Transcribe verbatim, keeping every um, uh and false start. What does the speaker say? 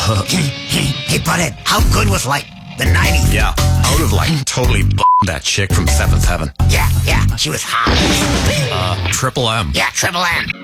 Hey, Butthead, how good was, like, the nineties? Yeah, I would have, like, totally b***ed that chick from Seventh Heaven. Yeah, yeah, she was hot. Uh, Triple M. Yeah, Triple M.